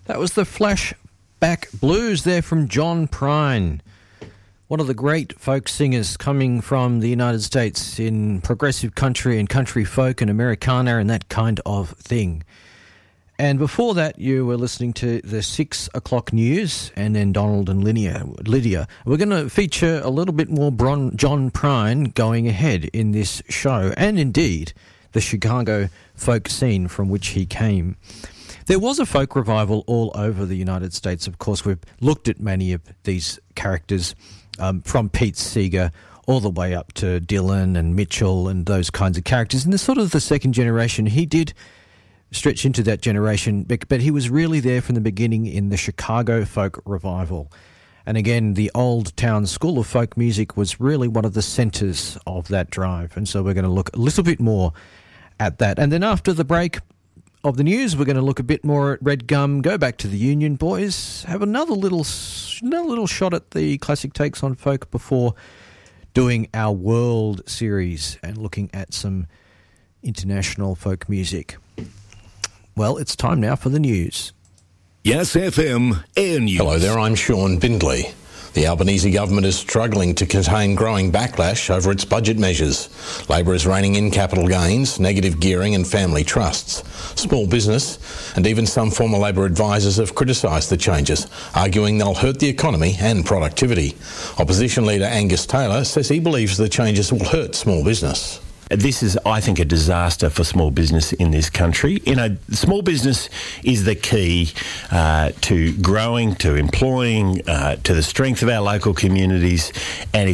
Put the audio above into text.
That was the Flashback Blues there from John Prine, one of the great folk singers coming from the United States in progressive country and country folk and Americana and that kind of thing. And before that, you were listening to the 6 o'clock news and then Donald and Lydia. We're going to feature a little bit more John Prine going ahead in this show, and indeed the Chicago folk scene from which he came. There was a folk revival all over the United States. Of course, we've looked at many of these characters, from Pete Seeger all the way up to Dylan and Mitchell and those kinds of characters. And the sort of the second generation, he did stretch into that generation, but he was really there from the beginning in the Chicago folk revival. And again, the Old Town School of Folk Music was really one of the centres of that drive. And so we're going to look a little bit more at that. And then after the break of the news, we're going to look a bit more at Red Gum, go back to the Union Boys, have another little shot at the classic takes on folk before doing our World Series and looking at some international folk music. Well, it's time now for the news. Yes FM Air News. Hello there, I'm Sean Bindley. The Albanese government is struggling to contain growing backlash over its budget measures. Labor is reining in capital gains, negative gearing and family trusts. Small business and even some former Labor advisers have criticised the changes, arguing they'll hurt the economy and productivity. Opposition leader Angus Taylor says he believes the changes will hurt small business. This is, I think, a disaster for small business in this country. Small business is the key to growing, to employing, to the strength of our local communities, and